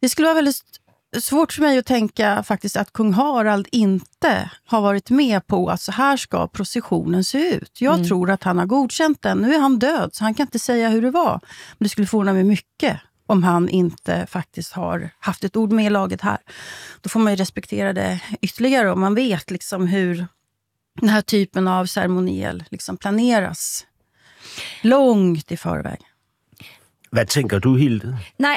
Det skulle vara väldigt svårt för mig att tänka faktiskt att kung Harald inte har varit med på att så här ska processionen se ut. Jag tror att han har godkänt den. Nu är han död så han kan inte säga hur det var. Men det skulle förvåna mig mycket om han inte faktiskt har haft ett ord med i laget här. Då får man ju respektera det ytterligare om man vet liksom hur den här typen av ceremoniel liksom planeras långt i förväg. Hvad tænker du, Hilde? Nej,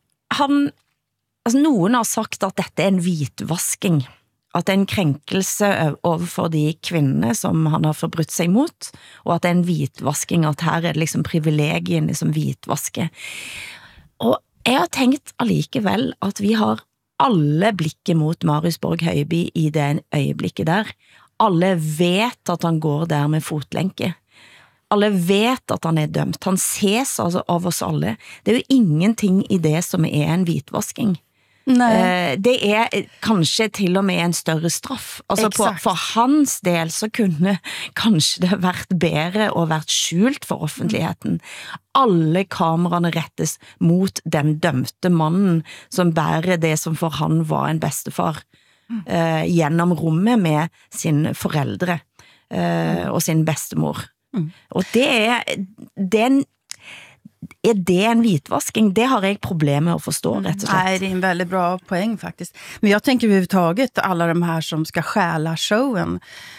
noen har sagt at dette en hvitvasking. At det en kränkelse overfor de kvinnene som han har forbrutt seg mot, og at det en hvitvasking, at her det liksom privilegiene som hvitvasker. Og jeg har tenkt allikevel at vi har alle blikket mot Marius Borg Høiby i det øyeblikket der. Alle vet at han går der med fotlenke. Alle vet at han dømt. Han ses altså av oss alle. Det jo ingenting i det som en hvitvasking. Det kanskje til og med en større straff. Altså for hans del så kunne kanskje det vært bedre og vært skjult for offentligheten. Alle kameraene rettes mot den dømte mannen som bærer det som for han var en bestefar gjennom rommet med sin foreldre og sin bestemor. Og det det en hvitvasking? Det har jag problem med att förstå rätt och slett. Nej, det är en väldigt bra poäng faktiskt. Men jag tänker överhuvudtaget alla de här som ska stjäla showen.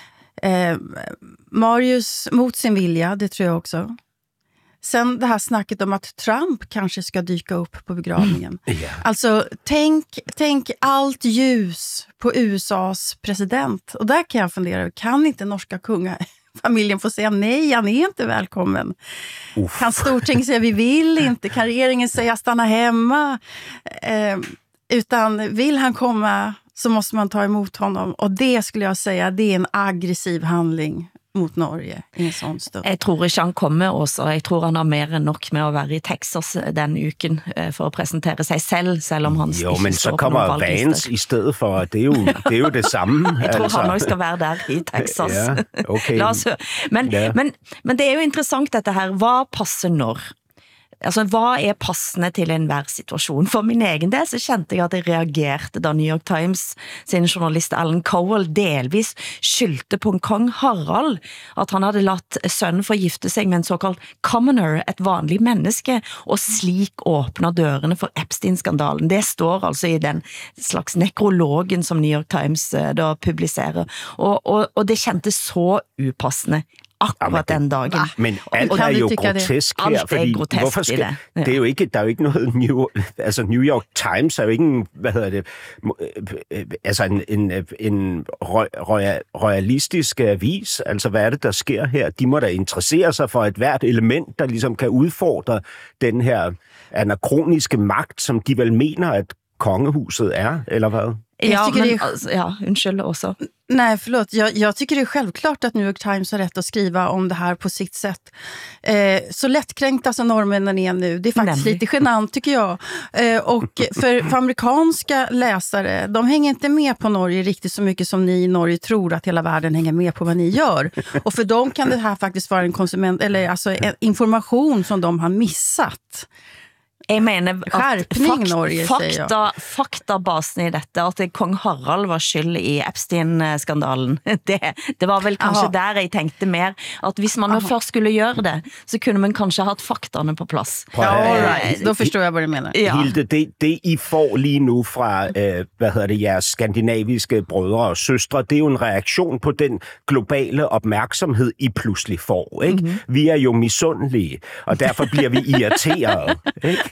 Marius mot sin vilja, det tror jag också. Sen det här snacket om att Trump kanske ska dyka upp på begravningen. Alltså, tänk allt ljus på USAs president. Och där kan jag fundera, kan inte norska familjen får säga nej, han är inte välkommen. Kan Storting säga vi vill inte, kan regeringen säga stanna hemma, utan vill han komma så måste man ta emot honom, och det skulle jag säga, det är en aggressiv handling mot Norge i en sån stund. Jag tror inte han kommer också. Jag tror han har mer än nog med att vara i Texas den uken för att presentera sig selv om han jo, men så kommer Vance i stedet for, det er jo det samme. Jeg tror han også skal være der i Texas. Ja, okay. Men det er jo interessant dette her. Hva passer når? Altså, hva passende til enhver situasjon? For min egen del så kjente jeg at jeg reagerte da New York Times sin journalist Alan Cowell delvis skyldte på kong Harald at han hadde latt sønnen få gifte seg med en såkalt commoner, et vanlig menneske, og slik åpner dørene for Epstein-skandalen. Det står altså i den slags nekrologen som New York Times da publiserer. Og det kjentes så upassende akkurat den dagen. Men alt er jo grotesk her, alt fordi hvorfor skal det? Det er jo ikke, der er jo ikke noget New York Times er jo ikke en, en royalistisk avis. Altså hvad er det der sker her? De må da interessere sig for et hvert element, der ligesom kan udfordre den her anakroniske magt, som de vel mener at kongehuset är, eller vad? Unnskyld också. Nej, förlåt. Jag tycker det är självklart att New York Times har rätt att skriva om det här på sitt sätt. Så lättkränkta som norrmännen är nu, det är faktiskt lite genant tycker jag. Och för amerikanska läsare, de hänger inte med på Norge riktigt så mycket som ni i Norge tror att hela världen hänger med på vad ni gör. Och för dem kan det här faktiskt vara en en information som de har missat. Jeg mener at faktabasen i dette, at kong Harald var skyld i Epstein-skandalen, det var vel kanskje der jeg tenkte mer, at hvis man først skulle gjøre det, så kunne man kanskje hatt fakterne på plass. Då förstår jag vad du menar. Hilde, det I får lige nu fra, jeres skandinaviske brødre og søstre, det er jo en reaktion på den globale opmærksomhed, I pludselig får, ikke? Vi er jo misundelige, og derfor bliver vi irriterede, ikke?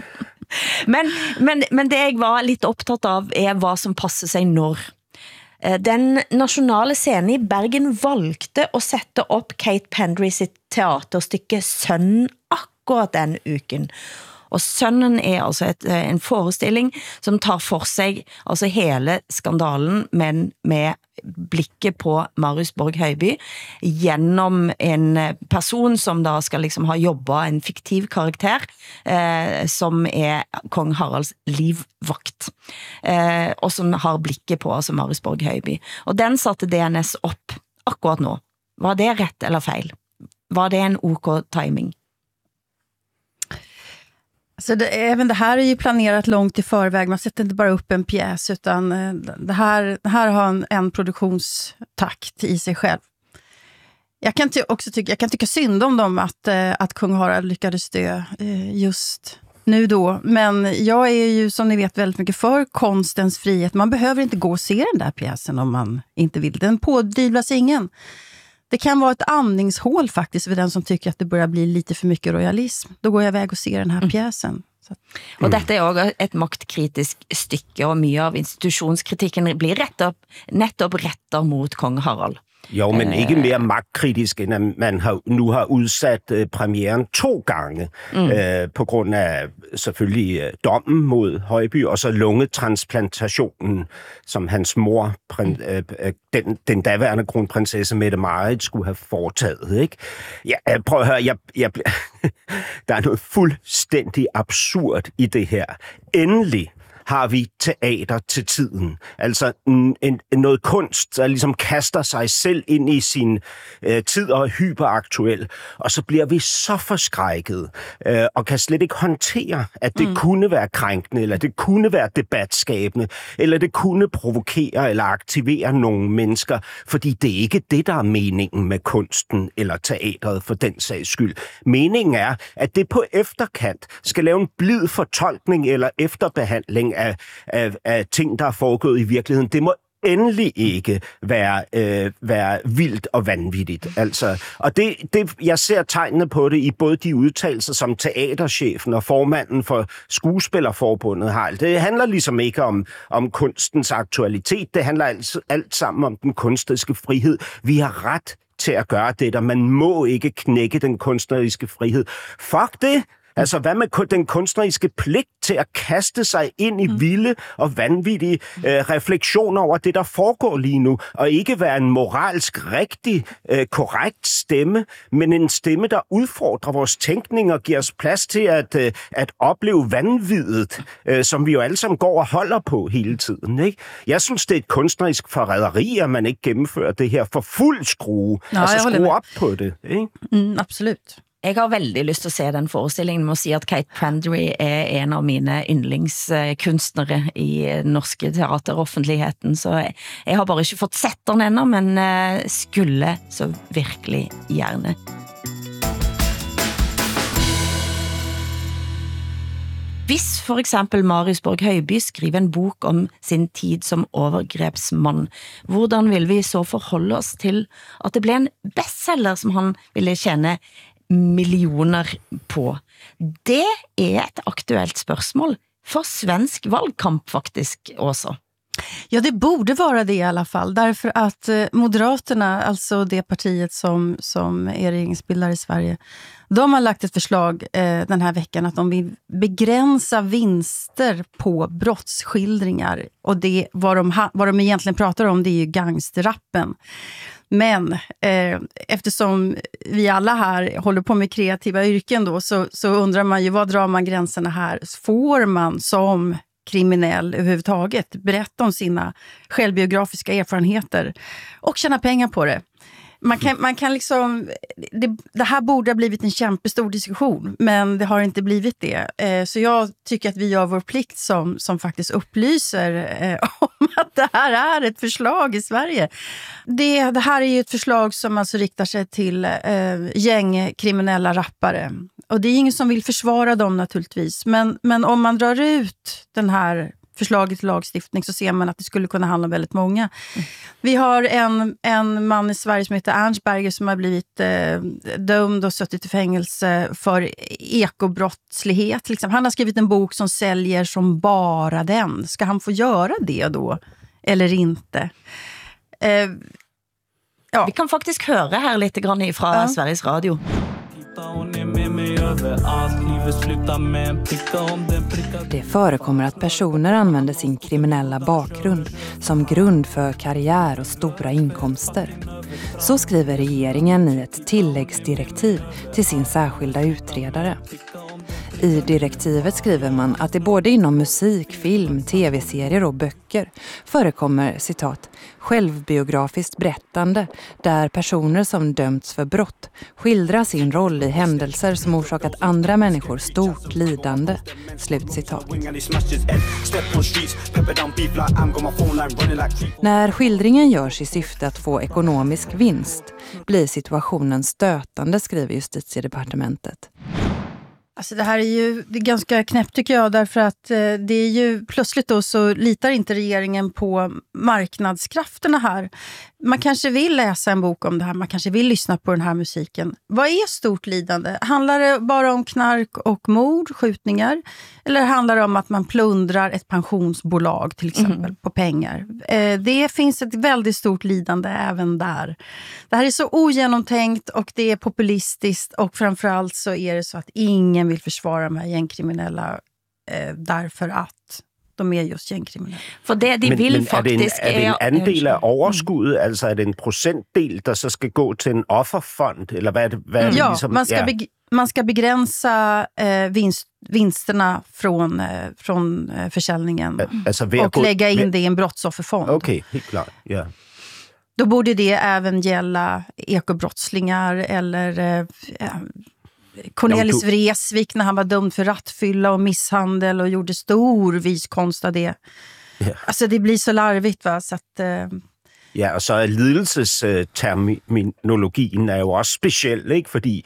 Men det jeg var litt opptatt av hva som passer seg når. Den nasjonale scenen i Bergen valgte å sette opp Kate Pendry sitt teaterstykke Sønnen akkurat den uken. Og Sønnen altså en forestilling som tar for seg altså hele skandalen, men med blikket på Marius Borg Høiby gjennom en person som da skal liksom ha jobbet en fiktiv karakter som kong Haralds livvakt og som har blikket på altså Marius Borg Høiby. Og den satte DNS opp akkurat nå. Var det rett eller feil? Var det en OK timing? Även det här är ju planerat långt i förväg. Man sätter inte bara upp en pjäs, utan det här har en produktionstakt i sig själv. Jag kan tycka synd om dem att kung Harald lyckades dö just nu då. Men jag är ju, som ni vet, väldigt mycket för konstens frihet. Man behöver inte gå och se den där pjäsen om man inte vill. Den pådyvlas ingen. Det kan vara ett andningshål faktiskt för den som tycker att det börjar bli lite för mycket royalism. Då går jag iväg och ser den här pjäsen. Og dette er også et maktkritisk stykke, og mye av institutionskritikken blir nettopp retter mot kong Harald. Jo, men ikke mere magtkritisk, end at man nu har udsat premieren 2 gange, på grund af selvfølgelig dommen mod Højby, og så lungetransplantationen, som hans mor, den daværende kronprinsesse Mette Marit, skulle have foretaget. Ikke? Ja, prøv at høre, der er noget fuldstændig absurd i det her. Endelig har vi teater til tiden. Altså noget kunst, der ligesom kaster sig selv ind i sin tid og er hyperaktuel. Og så bliver vi så forskrækket og kan slet ikke håndtere, at det kunne være krænkende, eller det kunne være debatskabende, eller det kunne provokere eller aktivere nogle mennesker, fordi det er ikke det, der er meningen med kunsten eller teatret for den sags skyld. Meningen er, at det på efterkant skal lave en blid fortolkning eller efterbehandling af ting, der er foregået i virkeligheden. Det må endelig ikke være vildt og vanvittigt. Altså, og jeg ser tegnene på det i både de udtalelser, som teaterchefen og formanden for Skuespillerforbundet har. Det handler ligesom ikke om kunstens aktualitet. Det handler alt sammen om den kunstneriske frihed. Vi har ret til at gøre det, og man må ikke knække den kunstneriske frihed. Fuck det! Altså, hvad med den kunstneriske pligt til at kaste sig ind i vilde og vanvittige refleksioner over det, der foregår lige nu, og ikke være en moralsk rigtig korrekt stemme, men en stemme, der udfordrer vores tænkning og giver os plads til at opleve vanviddet, som vi jo alle sammen går og holder på hele tiden. Ikke? Jeg synes, det er et kunstnerisk forræderi, at man ikke gennemfører det her for fuld skrue. Skrue op på det. Ikke? Absolut. Jeg har veldig lyst til at se den forestillingen. Må si at Kate Pandry er en av mine yndlingskunstnere i norske teateroffentligheten, så jeg har bare ikke fått sett den enda, men skulle så virkelig gjerne. Hvis for eksempel Marius Borg Højby skriver en bok om sin tid som overgrepsmann, hvordan vil vi så forholde oss til at det ble en bestseller som han ville tjene millioner på? Det er et aktuelt spørsmål for svensk valgkamp faktisk også. Ja, det borde vara det i alla fall. Därför att Moderaterna, alltså det partiet som är regeringsbildare i Sverige, de har lagt ett förslag den här veckan att de vill begränsa vinster på brottsskildringar. Och det, vad de egentligen pratar om, det är ju gangsterrappen. Men eftersom vi alla här håller på med kreativa yrken då, så undrar man ju, vad drar man gränserna här? Får man som kriminell överhuvudtaget berätta om sina självbiografiska erfarenheter och tjäna pengar på det? Man kan liksom, det här borde ha blivit en kämpestor diskussion, men det har inte blivit det. Så jag tycker att vi gör vår plikt som faktiskt upplyser om att det här är ett förslag i Sverige. Det här är ju ett förslag som alltså riktar sig till gängkriminella rappare. Och det är ingen som vill försvara dem naturligtvis. Men om man drar ut den här förslaget till lagstiftning så ser man att det skulle kunna handla om väldigt många. Vi har en man i Sverige som heter Ernstberger som har blivit dömd och suttit i fängelse för ekobrottslighet. Liksom. Han har skrivit en bok som säljer som bara den. Ska han få göra det då? Eller inte? Ja. Vi kan faktisk høre her lite grann fra Sveriges Radio. Det förekommer att personer använder sin kriminella bakgrund som grund för karriär och stora inkomster. Så skriver regeringen i ett tilläggsdirektiv till sin särskilda utredare. I direktivet skriver man att det både inom musik, film, tv-serier och böcker förekommer, citat, självbiografiskt berättande där personer som dömts för brott skildrar sin roll i händelser som orsakat andra människor stort lidande. Slutcitat. När skildringen görs i syfte att få ekonomisk vinst blir situationen stötande, skriver Justitiedepartementet. Alltså det här är ju ganska knäppt tycker jag, därför att det är ju plötsligt då så litar inte regeringen på marknadskrafterna här. Man kanske vill läsa en bok om det här, man kanske vill lyssna på den här musiken. Vad är stort lidande? Handlar det bara om knark och mord, skjutningar? Eller handlar det om att man plundrar ett pensionsbolag till exempel på pengar? Det finns ett väldigt stort lidande även där. Det här är så ogenomtänkt och det är populistiskt och framförallt så är det så att ingen vill försvara de här gängkriminella därför att de är just gängkriminella. For det de vil men faktisk er det en andel af overskuddet? Altså er det en procentdel, der så skal gå til en offerfond? Eller hvad er det Ja, ligesom? Man ska begränsa vinsterna från försäljningen Altså och lägga in det i en brottsofferfond. Okej, helt klart. Ja. Då borde det även gälla ekobrottslingar eller Cornelis Vreeswijk när han var dömd för rattfylla och misshandel och gjorde stor viskonst av det. Yeah. Altså, det blir så larvigt, va? Så at, Ja, og så er lidelsesterminologien er jo også speciel, ikke? Fordi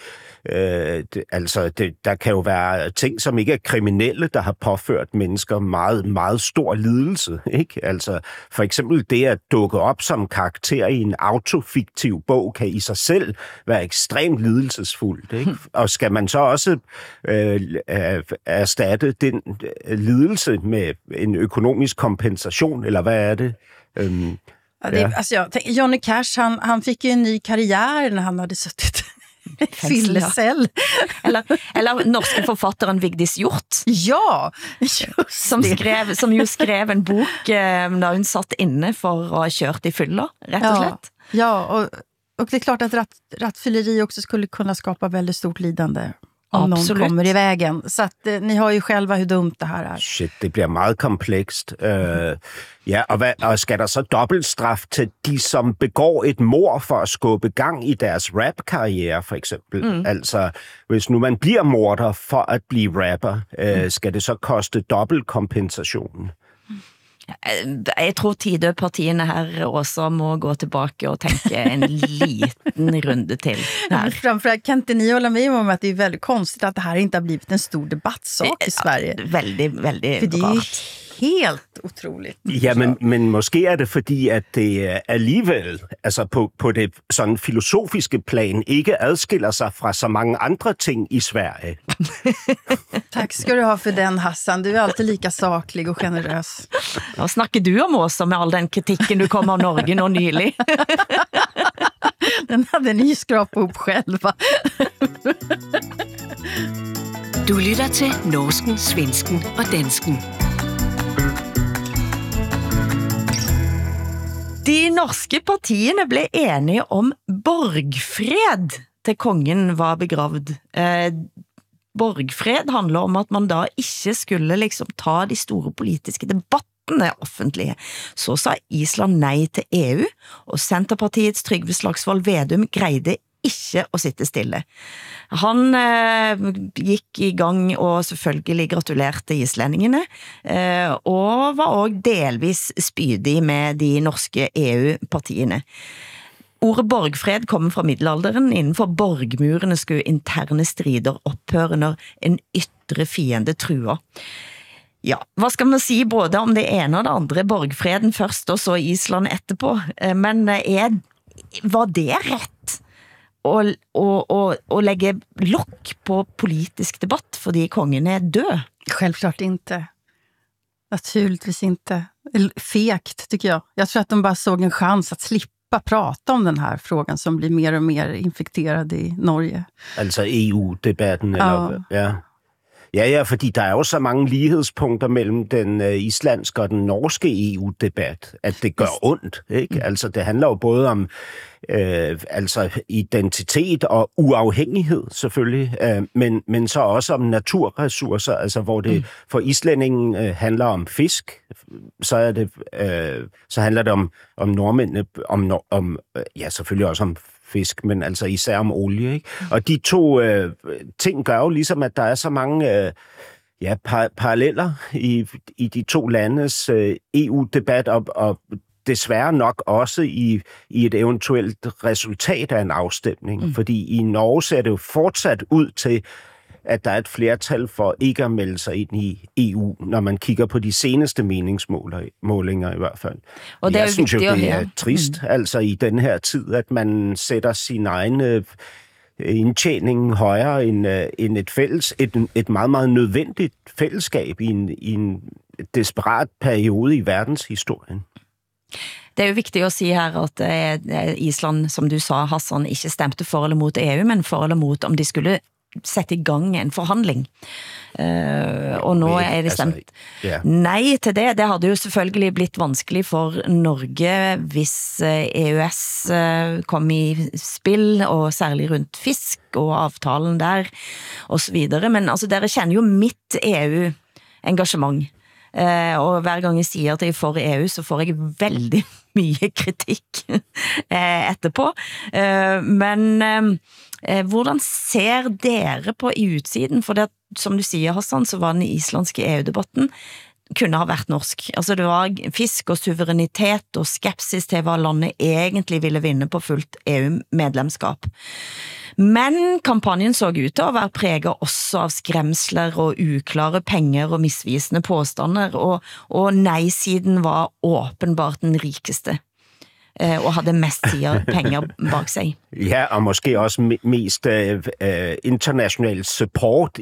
der kan jo være ting, som ikke er kriminelle, der har påført mennesker meget, meget stor lidelse, ikke? Altså, for eksempel det at dukke op som karakter i en autofiktiv bog, kan i sig selv være ekstremt lidelsesfuldt, ikke? Og skal man så også erstatte den lidelse med en økonomisk kompensation, eller hvad er det? Alltså, Johnny Cash, han fick ju en ny karriär när han hade suttit i fyllecell. Eller norske forfatteren Vigdis Hjorth. Ja, som ju skrev en bok när hon satt inne för att ha kört i fylla, rätt och slett. Ja, och det är klart att rattfylleri också skulle kunna skapa väldigt stort lidande. Om Absolut. någon kommer i vägen. Så att ni har ju själva hur dumt det här är. Shit, det bliver meget komplekst. Ja, og skal der så dobbeltstraf til de, som begår et mord for at skubbe gang i deres rap-karriere, for eksempel? Altså, hvis nu man bliver morder for at blive rapper, skal det så koste dobbeltkompensationen? Jeg tror Tidø-partiene her også må gå tilbake og tänka en liten runde till. Framförallt kan inte ni hålla med om att det är väldigt konstigt att det här inte har blivit en stor debattsak i Sverige. Väldigt, väldigt för det är rart. Helt otroligt. Ja, men måske er det fordi, at det alligevel, altså på det sådan filosofiske plan, ikke adskiller sig fra så mange andre ting i Sverige. Tack ska du ha för den, Hassan. Du är alltid lika saklig och generös. Vad snackar du om oss med all den kritiken du kom av Norge nå nylig? Den hade ni skrapat upp själva. Du lytter til norsken, svensken og dansken. De norske partiene blev enige om borgfred til kongen var begravd. Borgfred handler om at man da ikke skulle liksom ta de store politiske debattene offentlige. Så sa Island nej til EU, og Centerpartiets Trygve Slagsvold Vedum greide ikke å sitte stille. Han gik i gang og selvfølgelig gratulerte islendingene, og var også delvis spydig med de norske EU-partiene. Ordet borgfred kommer fra middelalderen. Innenfor borgmurene skulle interne strider opphøre når en ytre fiende truer. Ja, hvad skal man sige både om det ene og det andre? Borgfreden først, og så Island etterpå. Men var det rätt? Och lägga lock på politisk debatt fordi kongen är död? Självklart inte. Naturligtvis inte. Fegt tycker jag. Jag tror att de bara såg en chans att slippa prata om den här frågan som blir mer och mer infekterad i Norge. Altså EU-debatten? Eller, ja. Ja, fordi der er jo så mange lighedspunkter mellem den islandske og den norske EU-debat, at det gør ondt, ikke? Altså, det handler jo både om identitet og uafhængighed, selvfølgelig, men så også om naturressourcer, altså hvor det for islændingen handler om fisk, så handler det om nordmændene, selvfølgelig også om fisk, men altså især om olie, ikke? Og de to ting gør jo ligesom, at der er så mange paralleller i de to landes EU-debat, og desværre nok også i et eventuelt resultat af en afstemning. Fordi i Norge ser det jo fortsat ud til, at der er et flertal for ikke at melde sig ind i EU, når man kigger på de seneste meningsmålinger i hvert fald. Og jeg synes jo, det er trist, altså i den her tid, at man sætter sin egen indtjening højere end et meget, meget nødvendigt fællesskab i en desperat periode i verdenshistorien. Det er jo vigtigt at sige her, at Island, som du sa, Hassan, ikke stemte for eller mod EU, men for eller mod, om de skulle sætte i gang en forhandling. Og nu er det stemt nej til det. Det havde jo selvfølgelig blitt vanskelig for Norge, hvis EØS kom i spil, og særligt rundt fisk og aftalen der, og så videre. Men altså, dere kender jo mitt EU-engagement. Og hver gang jeg siger, at jeg er for EU, så får jeg veldig mye kritik etterpå. Men hvordan ser dere på i utsiden? For det, som du siger, Hassan, så var den islandske EU-debatten kunne ha vært norsk. Altså det var fisk og suverenitet og skepsis til hvad landet egentlig ville vinne på fullt EU-medlemskap. Men kampanjen så ut til at være præget også av skremsler og uklare penger og misvisende påstander, og nej-siden var åbenbart den rikeste og havde mest penger bak sig. Ja, og måske også mest international support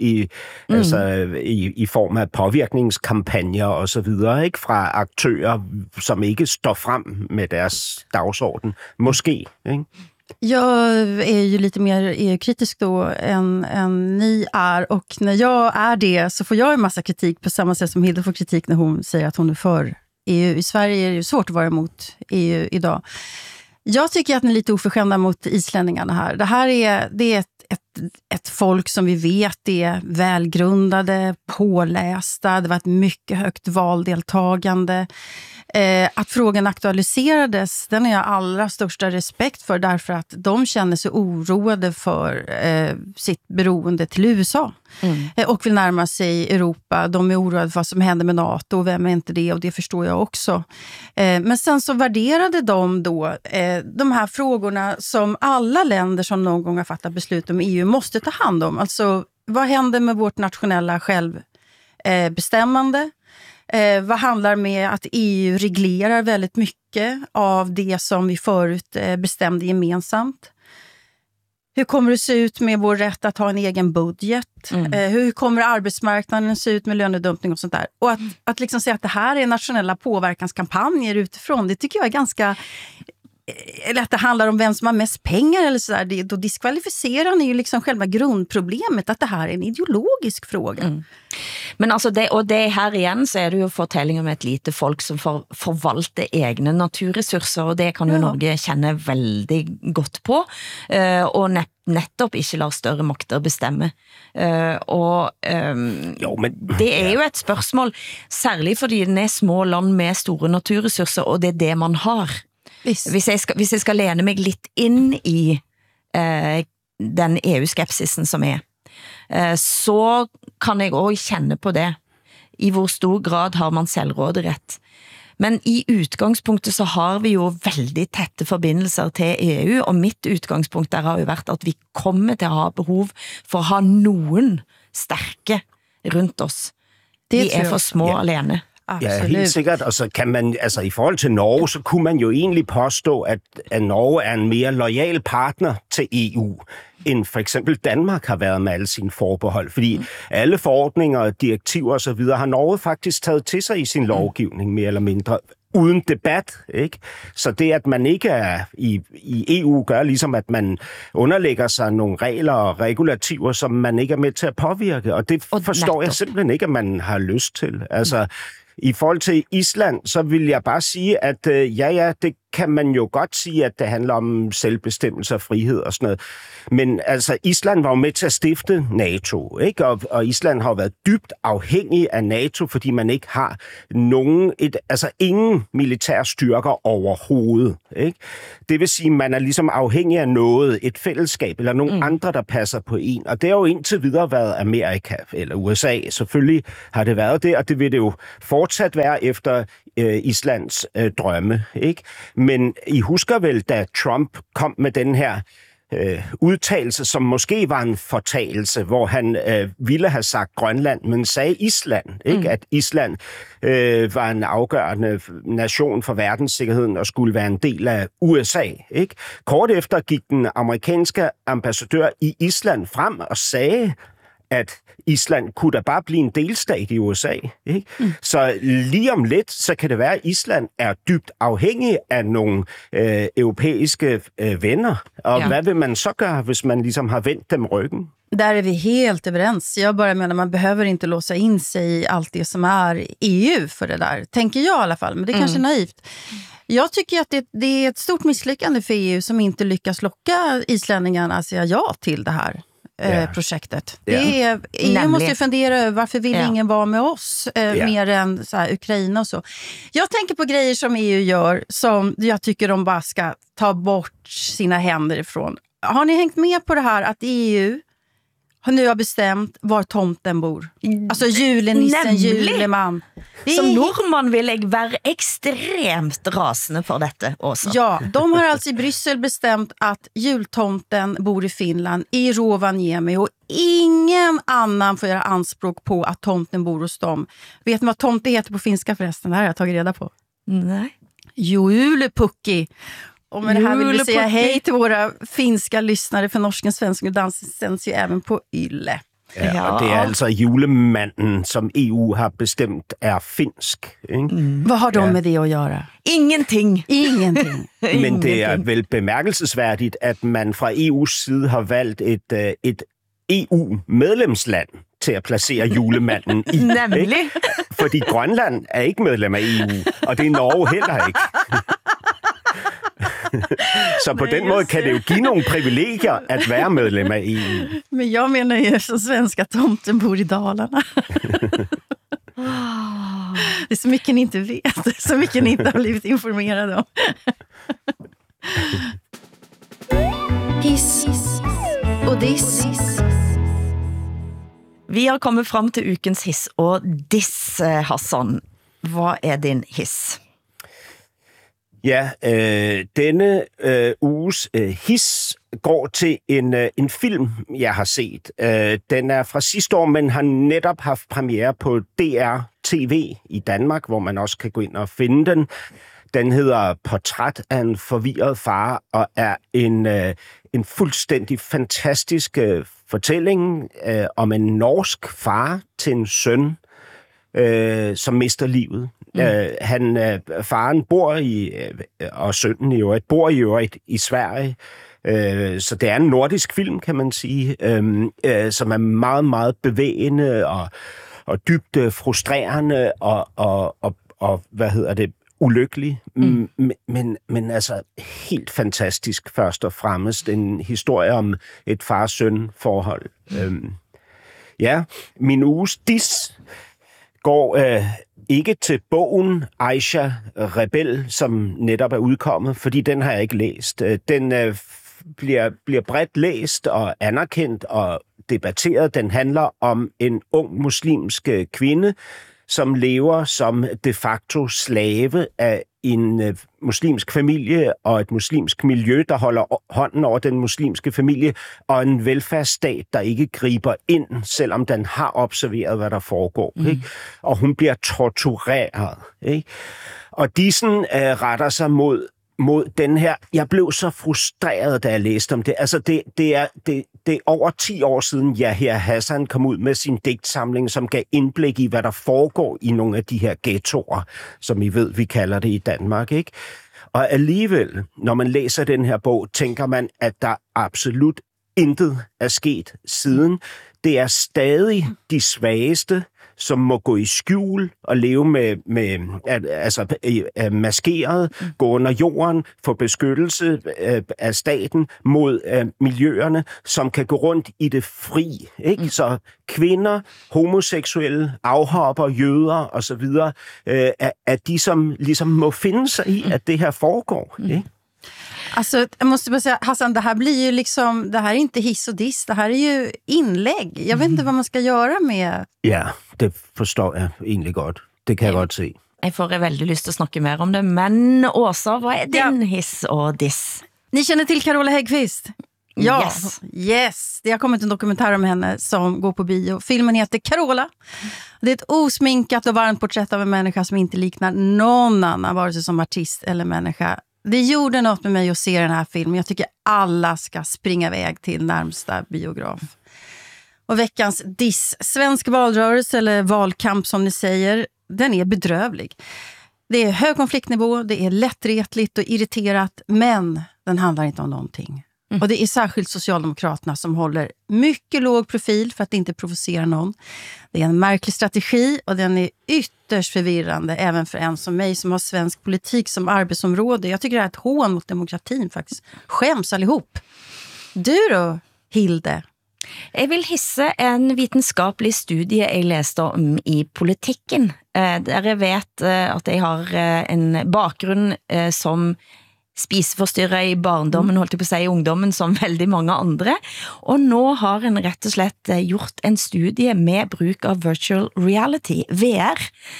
i form af påvirkningskampagner og så videre, ikke, fra aktører, som ikke står frem med deres dagsorden. Måske, ikke? Jag är ju lite mer EU-kritisk då än ni är, och när jag är det så får jag en massa kritik på samma sätt som Hilda får kritik när hon säger att hon är för EU. I Sverige är det ju svårt att vara emot EU idag. Jag tycker att ni är lite oförskämda mot islänningarna här. Det är ett folk som vi vet är välgrundade, pålästa, det var ett mycket högt valdeltagande. Att frågan aktualiserades, den är jag allra största respekt för, därför att de känner sig oroade för sitt beroende till USA och vill närma sig Europa. De är oroade för vad som händer med NATO, och vem är inte det, och det förstår jag också. Men sen så värderade de då de här frågorna som alla länder som någon gång har fattat beslut om EU måste ta hand om. Alltså, vad händer med vårt nationella självbestämmande? Vad handlar med att EU reglerar väldigt mycket av det som vi förut bestämde gemensamt? Hur kommer det se ut med vår rätt att ha en egen budget? Hur kommer arbetsmarknaden se ut med lönedumpning och sånt där? Och att liksom säga att det här är nationella påverkanskampanjer utifrån, det tycker jag är ganska... Eller att det handlar om vem som har mest pengar eller sådär, då diskvalificerar ni ju liksom själva grundproblemet, att det här är en ideologisk fråga. Men alltså det här igen så är det ju fortælling om ett lite folk som forvalter egna naturresurser, og det kan jo Norge känna väldigt gott på, og nettopp ikke lar større makter bestemme. Det er jo et spørsmål, særligt fordi det er små land med store naturresurser, og det er det man har. Hvis jeg skal lene mig lidt ind i den EU-skepsisen som er, så kan jeg også kende på det. I hvor stor grad har man selvråderet. Men i udgangspunktet så har vi jo veldig tætte forbindelser til EU, og mitt udgangspunkt der har jo været, at vi kommer til at ha behov for at ha nogen stærke rundt os. Vi er for små alene. Absolut. Ja, helt sikkert. Og så kan man, altså i forhold til Norge, så kunne man jo egentlig påstå, at Norge er en mere loyal partner til EU, end for eksempel Danmark har været med alle sine forbehold. Fordi alle forordninger, direktiver og så videre, har Norge faktisk taget til sig i sin lovgivning, mere eller mindre. uden debat, ikke? Så det, at man ikke er i EU, gør ligesom, at man underlægger sig nogle regler og regulativer, som man ikke er med til at påvirke, og det forstår jeg simpelthen ikke, at man har lyst til. Altså, i forhold til Island, så vil jeg bare sige, at det kan man jo godt sige, at det handler om selvbestemmelse og frihed og sådan noget. Men altså, Island var jo med til at stifte NATO, ikke? Og Island har jo været dybt afhængig af NATO, fordi man ikke har ingen militære styrker overhovedet, ikke? Det vil sige, at man er ligesom afhængig af noget, et fællesskab eller nogle andre, der passer på en. Og det har jo indtil videre været Amerika eller USA. Selvfølgelig har det været det, og det vil det jo fortsat være efter Islands drømme, ikke? Men I husker vel, da Trump kom med den her udtalelse, som måske var en fortalelse, hvor han ville have sagt Grønland, men sagde Island, ikke? At Island var en afgørende nation for verdenssikkerheden og skulle være en del af USA, ikke? Kort efter gik den amerikanske ambassadør i Island frem og sagde, at Island kunne da bare blive en delstat i USA, ikke? Så lige om lidt, så kan det være, at Island er dybt afhængig af nogle europæiske venner. Og hvad vil man så gøre, hvis man liksom har vendt dem ryggen? Där är vi helt överens. Jag bara menar, man behöver inte låsa in sig i allt det som är EU för det där. Tänker jag i alla fall, men det är kanske naivt. Jag tycker att det är ett stort misslyckande för EU som inte lyckas locka islänningarna att säga ja till det här projektet. EU måste ju fundera över varför vill ingen vara med oss mer än så här, Ukraina och så. Jag tänker på grejer som EU gör som jag tycker de bara ska ta bort sina händer ifrån. Har ni hängt med på det här att EU nu har bestämt var tomten bor? Alltså julenissen, juleman. Som nordmann vill jag vara extremt rasende för detta också. Ja, de har alltså i Bryssel bestämt att jultomten bor i Finland, i Rovaniemi, och ingen annan får göra anspråk på att tomten bor hos dem. Vet ni vad tomte heter på finska förresten? Det här har jag tagit reda på. Nej. Julepukki. Och med det här vill vi säga hej till våra finska lyssnare, för norsken, svensken och dansen sänds ju även på Yle. Ja, og det er altså julemanden, som EU har bestemt, er finsk. Ikke? Vad har de med det att göra? Ingenting. Men det er vel bemærkelsesværdigt, at man fra EU's side har valgt et EU-medlemsland til at placere julemanden i. Nemlig. Fordi Grønland er ikke medlem af EU, og det er Norge heller ikke. Så på den måde kan det jo give nogle privilegier at være medlem af EU. Men jag menar ju som svenska tomten bor i Dalarna. Det är så mycket ni inte vet, så mycket ni inte har blivit informerade om. Hiss och diss. Vi har kommet frem til ukens hiss og diss, Hassan. Hvad er din hiss? Ja, denne uges hiss går til en film, jeg har set. Den er fra sidste år, men har netop haft premiere på DR TV i Danmark, hvor man også kan gå ind og finde den. Den hedder Portræt af en forvirret far, og er en fuldstændig fantastisk fortælling om en norsk far til en søn, som mister livet. Faren bor og sønnen i øvrigt, bor i øvrigt i Sverige, så det er en nordisk film, kan man sige, som er meget, meget bevægende og dybt frustrerende og ulykkelig, men altså helt fantastisk først og fremmest. En historie om et far-søn-forhold. Min uges diss går ikke til bogen Aisha Rebel, som netop er udkommet, fordi den har jeg ikke læst. Den bliver bredt læst og anerkendt og debatteret. Den handler om en ung muslimsk kvinde, som lever som de facto slave af en muslimsk familie og et muslimsk miljø, der holder hånden over den muslimske familie, og en velfærdsstat, der ikke griber ind, selvom den har observeret, hvad der foregår. Ikke? Og hun bliver tortureret. Ikke? Og Dissen retter sig mod den her. Jeg blev så frustreret, da jeg læste om det. Altså, det er over 10 år siden, Yahya Hassan kom ud med sin digtsamling, som gav indblik i, hvad der foregår i nogle af de her ghettoer, som I ved, vi kalder det i Danmark, ikke? Og alligevel, når man læser den her bog, tænker man, at der absolut intet er sket siden. Det er stadig de svageste, som må gå i skjul og leve maskeret, gå under jorden, få beskyttelse af staten mod miljøerne, som kan gå rundt i det fri. Ikke? Så kvinder, homoseksuelle, afhopper, jøder osv. Er de, som ligesom må finde sig i, at det her foregår. Ikke? Alltså, jag måste bara säga, Hassan, det här blir ju liksom, det här är inte hiss och diss, det här är ju inlägg. Jag vet inte vad man ska göra med... Ja, det forstår jeg egentlig godt. Det kan jeg godt se. Jeg får veldig lyst til at snakke mer om det, men Åsa, hvad er din hiss og diss? Ni känner till Carola Häggkvist? Ja, yes. Det har kommit en dokumentär om henne som går på bio. Filmen heter Carola. Det är ett osminkat och varmt porträtt av en människa som inte liknar någon annan, vare sig som artist eller människa. Det gjorde något med mig att se den här filmen. Jag tycker alla ska springa iväg till närmsta biograf. Och veckans diss, svensk valrörelse eller valkamp som ni säger, den är bedrövlig. Det är hög konfliktnivå, det är lättretligt och irriterat, men den handlar inte om någonting. Och det är särskilt Socialdemokraterna som håller mycket låg profil för att inte provocera någon. Det är en märklig strategi och den är ytterst förvirrande även för en som mig som har svensk politik som arbetsområde. Jag tycker det är ett hån mot demokratin faktiskt. Skäms allihop. Du då, Hilde? Jeg vil hisse en vitenskapelig studie jeg læste om i politikken. Der jeg vet at jeg har en bakgrunn som spiseforstyrret i barndommen, holdt jeg på å si i ungdommen, som veldig mange andre. Og nå har en rett og slett gjort en studie med bruk av virtual reality, VR,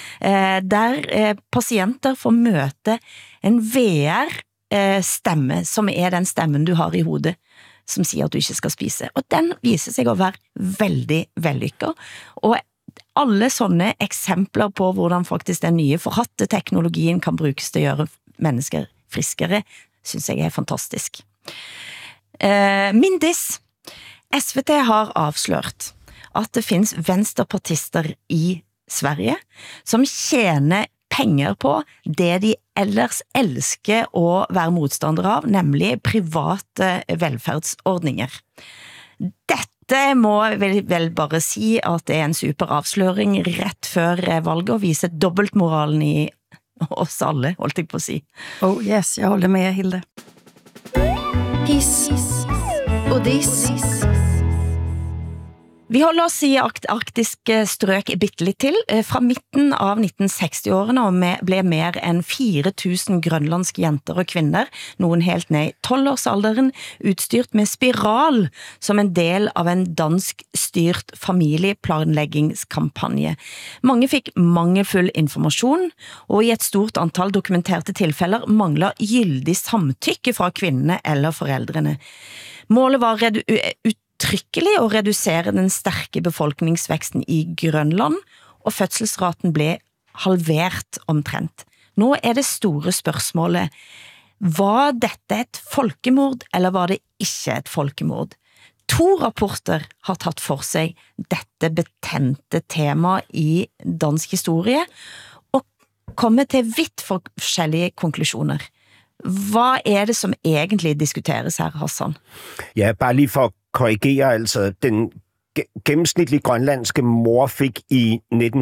der pasienter får møte en VR-stemme, som er den stemmen du har i hodet, som sier at du ikke skal spise. Og den viser seg å være veldig vellykket. Og alle sånne eksempler på hvordan faktisk den nye forhatte teknologien kan brukes til å gjøre mennesker friskere, synes jeg er fantastisk. Min diss. SVT har avslørt at det finns venstrepartister i Sverige som tjener penger på det de ellers elsker å være motstandere av, nemlig private velferdsordninger. Dette må vel bare si at det er en super avsløring rett før valget og viser dobbeltmoralen i oss alle, holdt jeg på å si. Oh yes, jeg holder med, Hilde. Hiss og diss. Vi holder oss i arktiske strøk bittelitt til. Fra midten av 1960-årene ble mer enn 4000 grønlandske jenter og kvinner, noen helt ned i 12-årsalderen, utstyrt med spiral som en del av en dansk-styrt familieplanleggingskampanje. Mange fikk mangelfull informasjon, og i et stort antall dokumenterte tilfeller mangler gyldig samtykke fra kvinnene eller foreldrene. Målet var uttrykkelig å redusere den sterke befolkningsveksten i Grønland, og fødselsraten ble halvert omtrent. Nå er det store spørsmålet, var dette et folkemord, eller var det ikke et folkemord? 2 rapporter har tatt for seg dette betente tema i dansk historie, og kommer til vidt forskjellige konklusjoner. Hvad er det som egentlig diskuteres her, Hassan? Ja, bare lige for at korrigere, altså den gennemsnitlige grønlandske mor fik i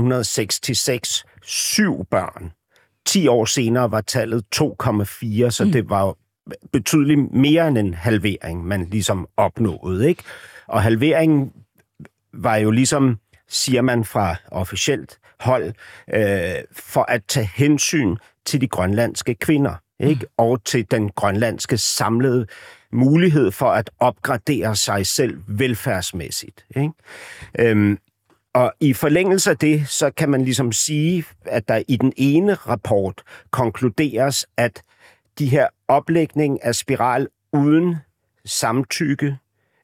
1966 7 børn. 10 år senere var tallet 2,4, så det var betydeligt mere end en halvering, man ligesom opnåede, ikke? Og halveringen var jo ligesom, siger man fra officielt hold, for at tage hensyn til de grønlandske kvinder, ikke? Og til den grønlandske samlede mulighed for at opgradere sig selv velfærdsmæssigt, ikke? Og i forlængelse af det, så kan man ligesom sige, at der i den ene rapport konkluderes, at de her oplægning af spiral uden samtykke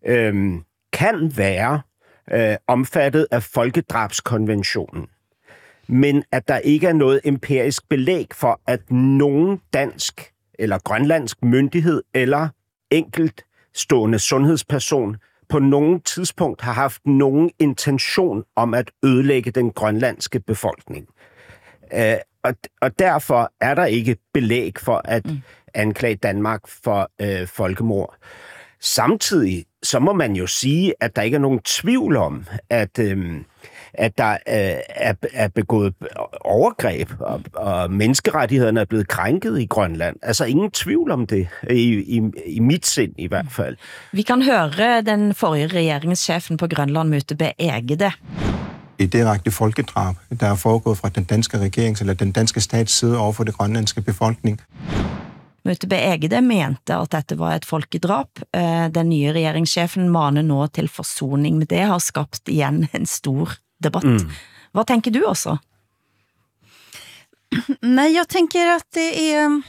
kan være omfattet af folkedrabskonventionen. Men at der ikke er noget empirisk belæg for, at nogen dansk eller grønlandsk myndighed eller enkeltstående sundhedsperson på nogen tidspunkt har haft nogen intention om at ødelægge den grønlandske befolkning. Og derfor er der ikke belæg for at anklage Danmark for folkemord. Samtidig så må man jo sige, at der ikke er nogen tvivl om, at der er begået overgreb, og menneskerettighederne er blevet krænket i Grønland. Altså ingen tvivl om det, i mit sind i hvert fald. Vi kan høre den forrige regeringschefen på Grønland, Muttebø Egede. Et direkte folkedrab, der er foregået fra den danske regerings eller den danske stats side over for det grønlandske befolkning. Muttebø Egede mente, at dette var et folkedrab. Den nye regeringschefen maner nå til forsoning, men det har skabt igen en stor debatt. Vad tänker du också? Nej, jag tänker att det är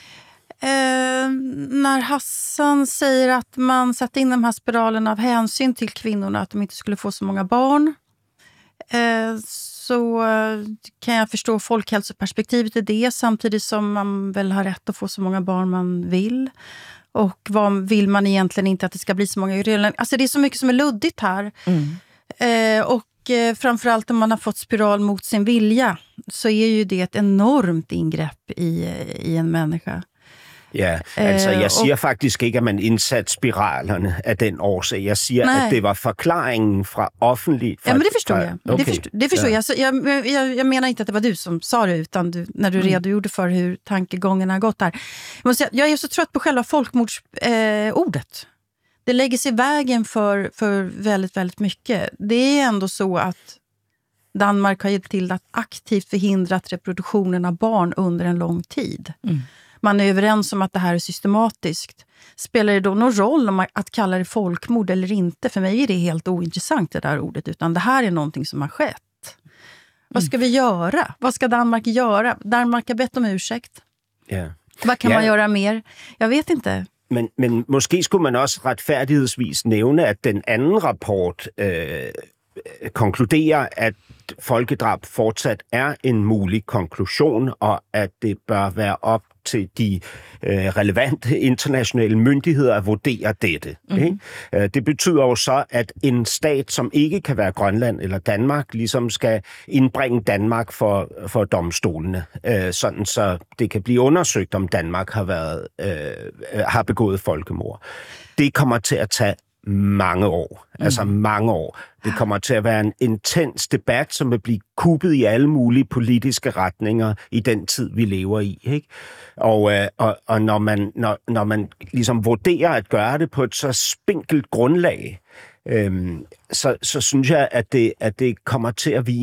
när Hassan säger att man satte in de här spiralerna av hänsyn till kvinnorna, att de inte skulle få så många barn, så kan jag förstå folkhälsoperspektivet i det, samtidigt som man väl har rätt att få så många barn man vill. Och vad vill man egentligen inte att det ska bli så många? Alltså det är så mycket som är luddigt här. Och framförallt om man har fått spiral mot sin vilja, så är ju det ett enormt ingrepp i en människa. Ja, altså jeg siger faktisk ikke, at man indsatte spiralerne af den årsag. Jeg siger, at det var forklaringen fra offentlig... Ja, men det förstår jag. Okay. Det förstår jag. Så jag menar inte att det var du som sa det, utan när du redogjorde för hur tankegångarna har gått där. Jag är så trött på själva folkmordsordet. Det lägger sig i vägen för väldigt, väldigt mycket. Det är ändå så att Danmark har hjälpt till att aktivt förhindrat reproduktionen av barn under en lång tid. Man är överens om att det här är systematiskt. Spelar det då någon roll om att kalla det folkmord eller inte? För mig är det helt ointressant det där ordet, utan det här är någonting som har skett. Vad ska vi göra? Vad ska Danmark göra? Danmark har bett om ursäkt. Ja. Vad kan man göra mer? Jag vet inte. Men måske skulle man også retfærdighedsvis nævne, at den anden rapport konkluderer, at folkedrab fortsat er en mulig konklusion, og at det bør være op til de relevante internationale myndigheder at vurdere dette. Ikke? Det betyder jo så, at en stat, som ikke kan være Grønland eller Danmark, ligesom skal indbringe Danmark for domstolene, sådan så det kan blive undersøgt, om Danmark har begået folkemord. Det kommer til at tage mange år. Altså mange år. Det kommer til at være en intens debat, som vil blive kuppet i alle mulige politiske retninger i den tid, vi lever i. Ikke? Og når man ligesom vurderer at gøre det på et så spinkelt grundlag, så synes jeg, at det kommer til at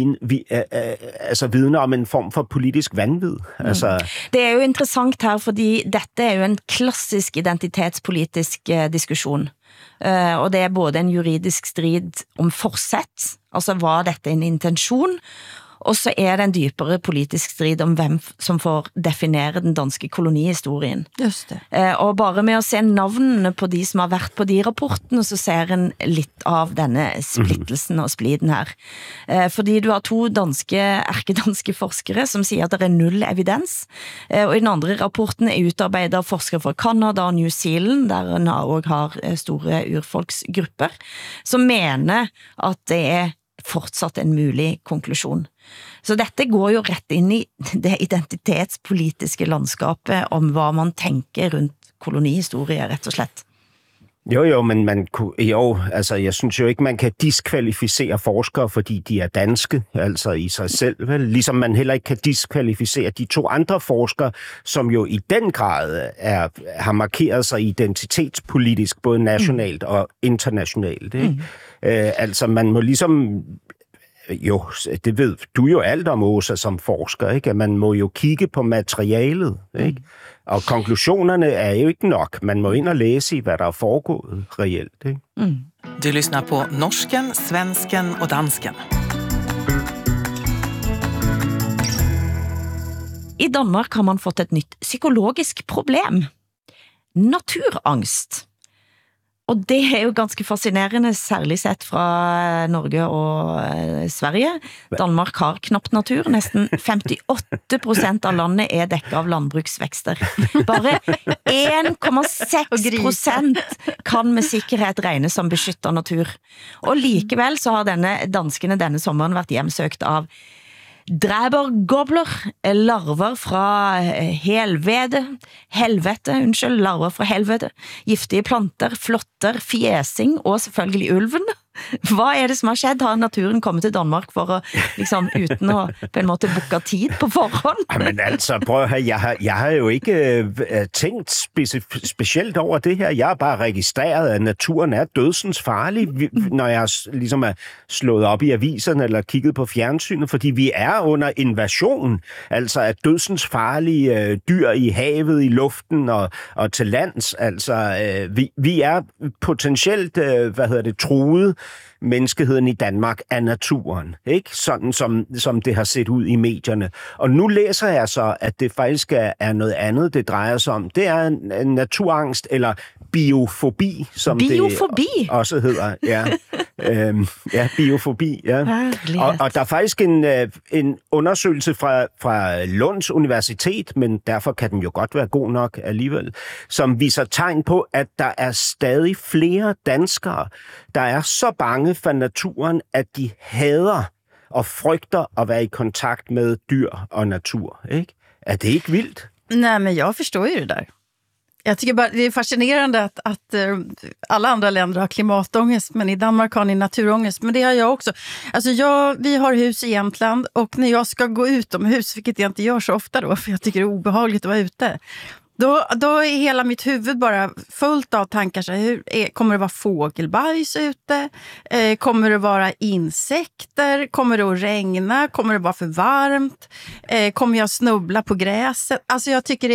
vidne om en form for politisk vanvid. Altså... Det er jo interessant her, fordi dette er jo en klassisk identitetspolitisk diskussion. Og det er både en juridisk strid om forsæt, altså var dette en intention, og så er det en dybere politisk strid om hvem som får definere den danske kolonihistorien. Just det. Og bare med at se navnene på de som har været på de rapportene, så ser en lidt av denne splittelsen og spliden her. Fordi du har to erkedanske forskere som siger, at der er null evidens, og i den andre rapporten er utarbejdet av forskere fra Canada og New Zealand, der en også har store urfolksgrupper, som mener at det er fortsat en mulig konklusion. Så dette går jo ret ind i det identitetspolitiske landskapet om hvad man tænker rundt kolonihistorie, ret og slett. Jo, men altså jeg synes jo ikke, man kan diskvalificere forskere, fordi de er danske, altså i sig selv, vel? Ligesom man heller ikke kan diskvalificere de to andre forskere, som jo i den grad har markeret sig identitetspolitisk, både nationalt og internationalt. Ikke? Altså man må ligesom... Jo, det ved du jo alt om, Åsa, som forsker, ikke? At man må jo kigge på materialet, ikke? Og konklusionerne er jo ikke nok. Man må ind og læse i, hvad der er foregået reelt, ikke? Du lyssnar på Norsken, Svensken och Dansken. I Danmark har man fått et nyt psykologisk problem. Naturangst. Og det er jo ganske fascinerende, særligt sett fra Norge og Sverige. Danmark har knapt natur. Næsten 58% av landet er dekket av landbruksvækster. Bare 1,6% kan med sikkerhed regnes som beskyttet natur. Og likevel så har danskene denne sommeren været hjemsøgt av dræbergobler, larver fra larver fra helvete, giftige planter, flotter, fjæsing og selvfølgelig ulven. Hvad det som har skjedd? Har naturen kommet til Danmark for at, liksom, uten at på en måte booke tid på forhånd? Men altså, prøv at høre, jeg har jo ikke tænkt specielt over det her. Jeg har bare registreret, at naturen er dødsens farlig, når jeg ligesom er slået op i aviserne eller kigget på fjernsynet, fordi vi er under invasion, altså af dødsens farlige dyr i havet, i luften og til lands. Altså, vi er potentielt, truet menneskeheden i Danmark af naturen, ikke? Sådan som det har set ud i medierne. Og nu læser jeg så, at det faktisk er noget andet, det drejer sig om. Det er en naturangst, eller biofobi, som det også hedder. Ja, biofobi, ja. Og der er faktisk en undersøgelse fra Lunds Universitet, men derfor kan den jo godt være god nok alligevel, som viser tegn på, at der er stadig flere danskere, der er så bange for naturen, at de hader og frygter at være i kontakt med dyr og natur, ikke? Er det ikke vildt? Nej, men jag förstår ju det där. Jag tycker bara det är fascinerande att alla andra länder har klimatångest, men i Danmark har ni naturångest, men det har jag också. Alltså vi har hus i Jämtland, och när jag ska gå utomhus, vilket jag inte gör så ofta då, för jag tycker det är obehagligt att vara ute, då är hela mitt huvud bara fullt av tankar. Så kommer det vara fågelbajs ute? Kommer det vara insekter? Kommer det att regna? Kommer det vara för varmt? Kommer jag snubbla på gräset? Alltså jag tycker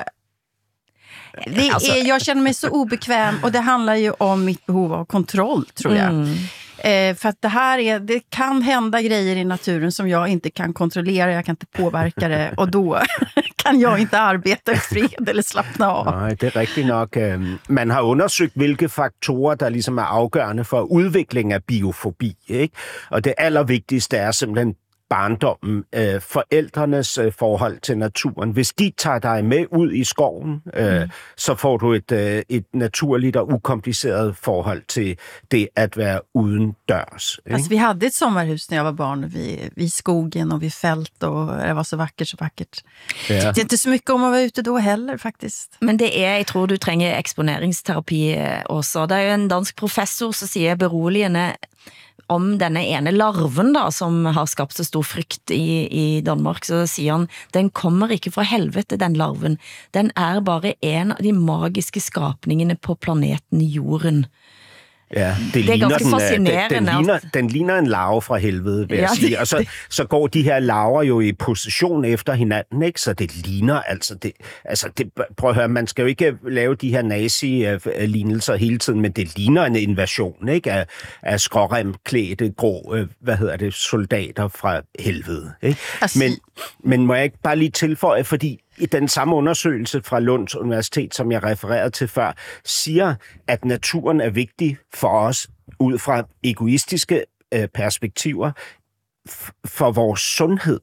jag känner mig så obekväm, och det handlar ju om mitt behov av kontroll, tror jag. För att det kan hända grejer i naturen som jag inte kan kontrollera, jag kan inte påverka det, och då kan jag inte arbeta i fred eller slappna av. Nej, det er rigtigt nok. Man har undersøgt, hvilke faktorer, der ligesom er afgørende for udvikling af biofobi, ikke? Og det allervigtigste er simpelthen barndommen, forældrenes forhold til naturen. Hvis de tager dig med ud i skoven, så får du et naturligt og ukompliceret forhold til det at være uden dørs. Altså, vi hade ett sommarhus när jag var barn vid skogen och vid fält, och det var så vackert. Ja. Det är inte så mycket om att vara ute då heller, faktiskt. Men jeg tror du trænger eksponeringsterapi også. Det er jo en dansk professor som siger beroligende om denne ene larven da, som har skabt så stor frygt i Danmark, så siger han, den kommer ikke fra helvete, den larven. Den er bare en av de magiske skapningene på planeten Jorden. Ja, det er ganske fascinerende. Den ligner en larve fra helvede, vil jeg sige. Og så går de her larver jo i position efter hinanden, ikke? Så det ligner prøv at høre, man skal jo ikke lave de her nazi-lignelser hele tiden, men det ligner en invasion, ikke? Af skråremklædte, grå, soldater fra helvede, ikke? Men må jeg ikke bare lige tilføje, fordi i den samme undersøgelse fra Lunds Universitet, som jeg refererede til før, siger, at naturen er vigtig for os ud fra egoistiske perspektiver for vores sundhed.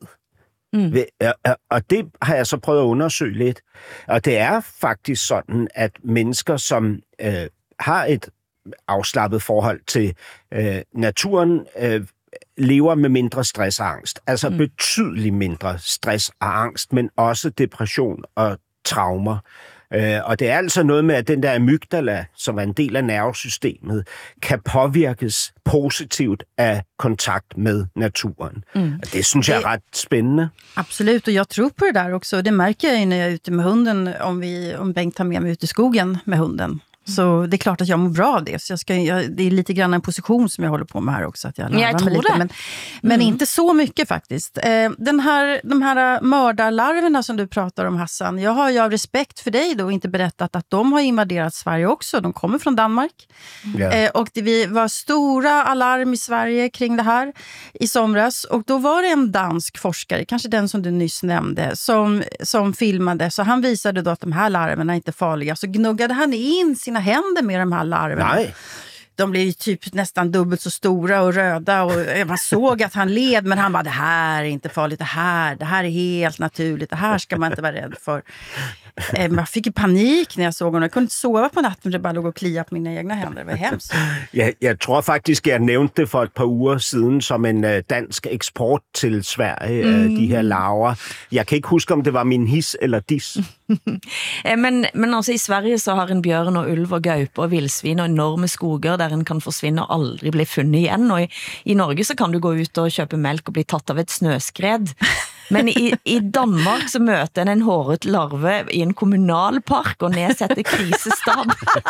Og det har jeg så prøvet at undersøge lidt. Og det er faktisk sådan, at mennesker, som har et afslappet forhold til naturen, lever med mindre stress og angst. Altså betydeligt mindre stress og angst, men også depression og traumer. Og det er altså noget med, at den der amygdala, som er en del af nervesystemet, kan påvirkes positivt af kontakt med naturen. Og det synes jeg er ret spændende. Absolut, och jag tror på det där också. Det märker jag ju när jag är ute med hunden, om Bengt tar med mig ut i skogen med hunden. Så det är klart att jag mår bra av det. Så det är lite grann en position som jag håller på med här också. Att jag tror lite, men inte så mycket faktiskt. De här mördarlarverna som du pratar om, Hassan. Jag har ju av respekt för dig då inte berättat att de har invaderat Sverige också. De kommer från Danmark. Och det var stora alarm i Sverige kring det här i somras. Och då var det en dansk forskare, kanske den som du nyss nämnde, som filmade. Så han visade då att de här larverna är inte farliga. Så gnuggade han in sina händer med de här larverna. Nej. De blev ju typ nästan dubbelt så stora och röda och man såg att han led, men han bara, det här är inte farligt, det här är helt naturligt, det här ska man inte vara rädd för. Jag fick ju panik när jag såg honom. Jag kunde inte sova på natten, det bara låg och klia på mina egna händer. Det var hemskt. Jeg tror faktisk, jeg nævnte det for et par uger siden som en dansk eksport til Sverige, de her larver. Jeg kan ikke huske, om det var min his eller dis. Men altså i Sverige så har en bjørn og ulv og gaupe og vildsvin og enorme skoger der en kan forsvinne og aldrig bli fundet igen. Og i Norge så kan du gå ut og købe mælk og bli tatt av et snøskred. Men i Danmark så møter en håret larve i en kommunalpark og nedsætter krisestab.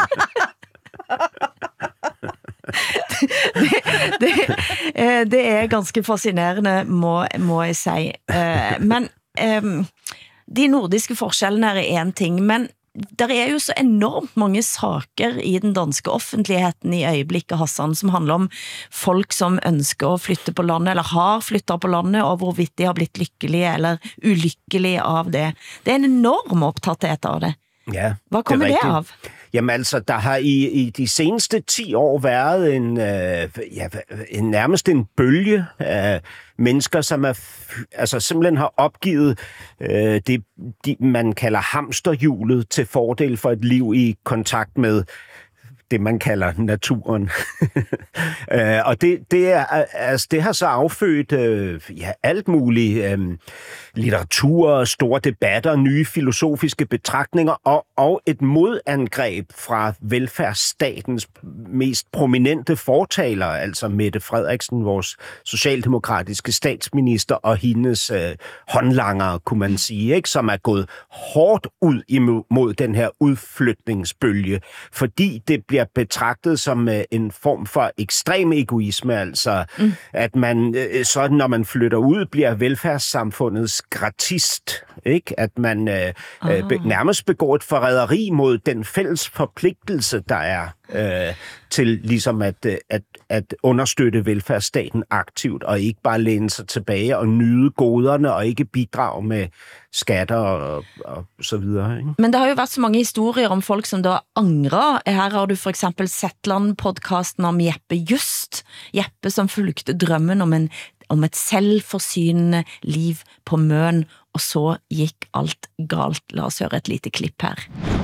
Det er ganske fascinerende, må jeg si. Men de nordiske forskellene er en ting, men der er jo så enormt mange saker i den danske offentligheten i øjeblikket, Hassan, som handler om folk som ønsker at flytte på landet, eller har flyttet på landet, og hvorvidt de har blitt lykkelige eller ulykkelige av det. Det er en enorm optatthet av det. Ja, hvad kommer det af? Jamen altså, der har i de seneste 10 år været nærmest en bølge af mennesker, som simpelthen har opgivet det, man kalder hamsterhjulet til fordel for et liv i kontakt med det, man kalder naturen. Og det har så affødt alt muligt litteratur, store debatter, nye filosofiske betragtninger og et modangreb fra velfærdsstatens mest prominente fortalere, altså Mette Frederiksen, vores socialdemokratiske statsminister, og hendes håndlangere, kunne man sige, ikke, som er gået hårdt ud imod den her udflytningsbølge, fordi det bliver betragtet som en form for ekstrem egoisme, altså at man så når man flytter ud, bliver velfærdssamfundets gratist, ikke? At man nærmest begår et forræderi mod den fælles forpligtelse, der er til ligesom at understøtte velfærdsstaten aktivt, og ikke bare læne sig tilbage og nyde goderne, og ikke bidrage med skatter og så videre. Ikke? Men der har jo været så mange historier om folk, som da angrer. Her har du for eksempel Zetland-podcasten om Jeppe Just. Jeppe, som fulgte drømmen om et selvforsynende liv på Møn, og så gik alt galt. Lad os høre et lite klip her.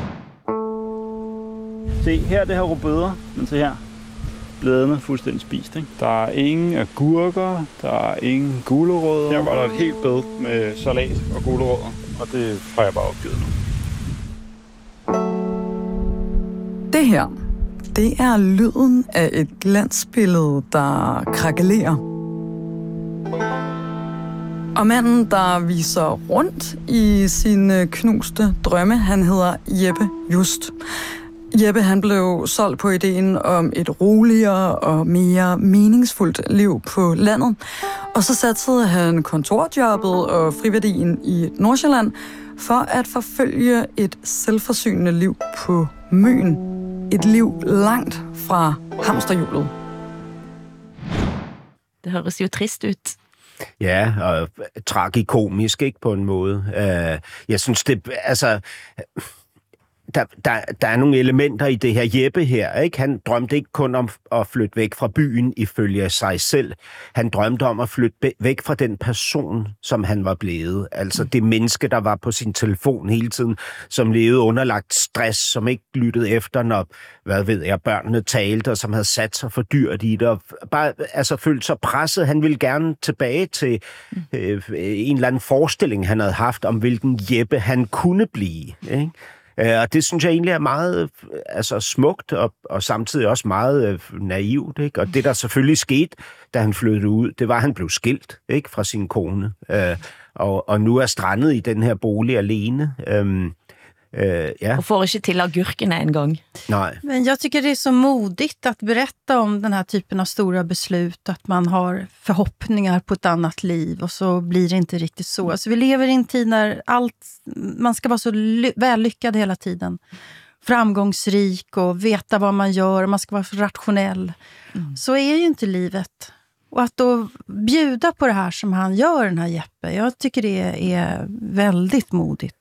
Se, her er det her rødbeder, men se her. Bladene er fuldstændig spist, ikke? Der er ingen agurker, der er ingen gulerødder. Her var der et helt bed med salat og gulerødder, og det har jeg bare opgivet nu. Det her, det er lyden af et glansbillede, der krakelerer. Og manden, der viser rundt i sine knuste drømme, han hedder Jeppe Just. Jeppe, han blev solgt på ideen om et roligere og mere meningsfuldt liv på landet. Og så satsede han kontorjobbet og friværdien i Nordsjælland for at forfølge et selvforsynende liv på Møn. Et liv langt fra hamsterhjulet. Det høres jo trist ud. Ja, og tragikomisk, ikke, på en måde. Jeg synes, det der er nogle elementer i det her Jeppe her, ikke? Han drømte ikke kun om at flytte væk fra byen ifølge sig selv. Han drømte om at flytte væk fra den person, som han var blevet. Altså det menneske, der var på sin telefon hele tiden, som levede underlagt stress, som ikke lyttede efter, når, børnene talte, og som havde sat sig for dyrt i det, og bare følte sig presset. Han ville gerne tilbage til en eller anden forestilling, han havde haft om, hvilken Jeppe han kunne blive, ikke? Og det synes jeg egentlig er meget smukt og samtidig også meget naivt, ikke? Og det, der selvfølgelig skete, da han flyttede ud, det var, at han blev skilt, ikke, fra sin kone. Og nu er strandet i den her bolig alene. Ja. Och får inte till agurkerna en gång. Nej. Men jag tycker det är så modigt att berätta om den här typen av stora beslut, att man har förhoppningar på ett annat liv och så blir det inte riktigt så. Alltså vi lever i en tid när man ska vara så vällyckad hela tiden. Framgångsrik och veta vad man gör, man ska vara så rationell. Så är ju inte livet. Och att då bjuda på det här som han gör, den här Jeppe, jag tycker det är väldigt modigt.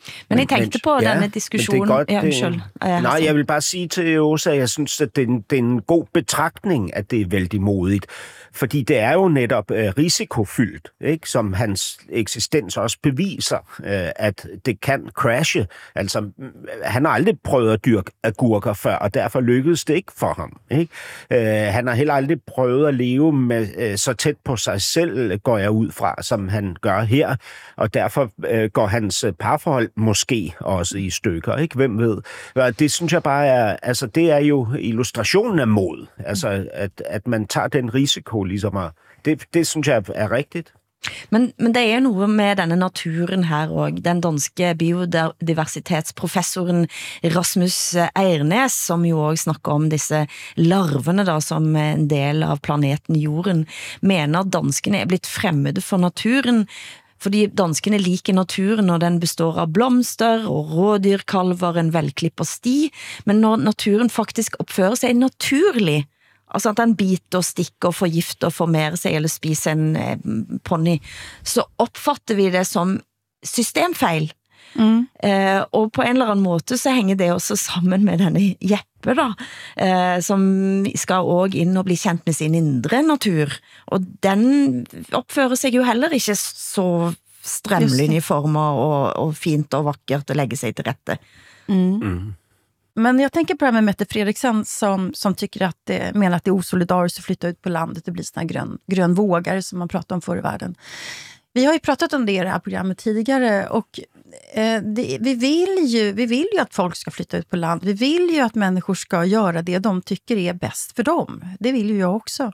Men jeg tenkte på denne diskussionen. Nej, jeg vil bare sige til Åsa, at jeg synes, at det er en god betragtning, at det er vældig modigt. Fordi det er jo netop risikofyldt, ikke? Som hans eksistens også beviser, at det kan crashe. Altså, han har aldrig prøvet at dyrke agurker før, og derfor lykkedes det ikke for ham. Ikke? Han har heller aldrig prøvet at leve med så tæt på sig selv, går jeg ud fra, som han gør her. Og derfor går hans parforhold måske også i stykker, ikke? Hvem ved? Det synes jeg bare er, altså det er jo illustrationen af mod. Altså, at man tager den risiko, ligesom, og det synes jeg er rigtigt. Men det er noe med denne naturen her, og den danske biodiversitetsprofessoren Rasmus Eirnes, som jo også snakker om disse larvene da, som en del av planeten Jorden, mener at danskene er blitt fremmede for naturen, fordi danskene liker naturen når den består av blomster og rådyrkalver, en velklippet sti, men når naturen faktisk oppfører seg naturlig, altså at den biter og stikker og forgifter og formerer seg eller spiser en pony, så oppfatter vi det som systemfeil. Og på en eller annen måte så henger det også sammen med denne Jeppe da, som skal også inn og bli kjent med sin indre natur, og den oppfører seg jo heller ikke så strømlinjeformer og fint og vakkert å legge seg til rette. Men jag tänker på det här med Mette Fredriksen som tycker att menar att det är osolidariskt att flytta ut på landet och bli såna grön vågare som man pratar om förr i världen. Vi har ju pratat om det i det här programmet tidigare, och vi vill ju att folk ska flytta ut på land. Vi vill ju att människor ska göra det de tycker är bäst för dem. Det vill ju jag också.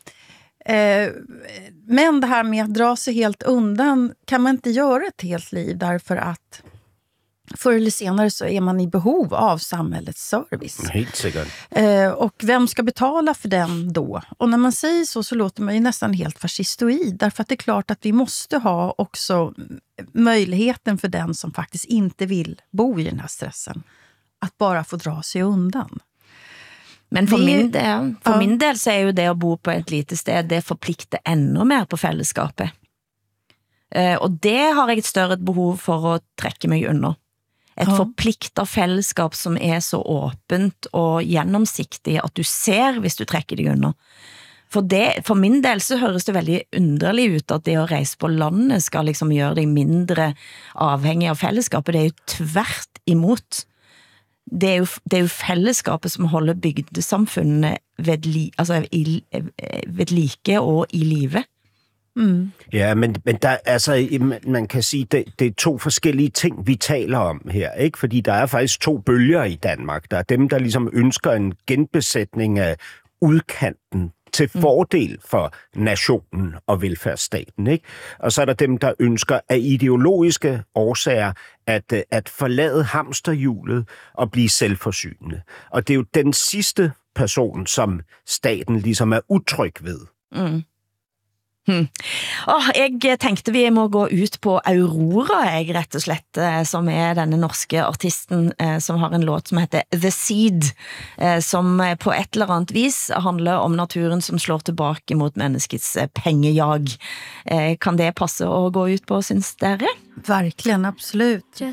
Men det här med att dra sig helt undan kan man inte göra ett helt liv, därför att förr eller senare så är man i behov av samhällets service. Helt säkert. Och vem ska betala för den då? Och när man säger så låter man ju nästan helt fascistoid. Därför att det är klart att vi måste ha också möjligheten för den som faktiskt inte vill bo i den här stressen att bara få dra sig undan. Men for min del så er jo det å bo på et lite sted, det forplikter enda mer på fellesskapet. Og det har jeg et større behov for å trekke meg under. Et forpliktet fellesskap som er så åpent og gjennomsiktig at du ser hvis du trekker deg under. For min del så høres det veldig underlig ut at det å reise på landet skal liksom gjøre deg mindre avhengig av fellesskapet. Det er jo tvert imot. Det er jo fellesskapet som holder bygdesamfunnene ved like og i live. Ja, men der, altså, man kan sige, det er to forskellige ting, vi taler om her, ikke? Fordi der er faktisk to bølger i Danmark. Der er dem, der ligesom ønsker en genbesætning af udkanten til fordel for nationen og velfærdsstaten, ikke? Og så er der dem, der ønsker af ideologiske årsager at forlade hamsterhjulet og blive selvforsynende. Og det er jo den sidste person, som staten ligesom er utryg ved. Jeg tenkte vi må gå ut på Aurora, rett og slett, som er denne norske artisten som har en låt som heter The Seed, som på et eller annet vis handler om naturen som slår tilbake mot menneskets pengejag. Kan det passe å gå ut på, synes dere? Verkligen, absolut.